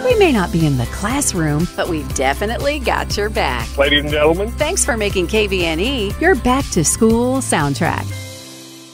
We may not be in the classroom, but we've definitely got your back. Ladies and gentlemen, Thanks for making KVNE your back to school soundtrack.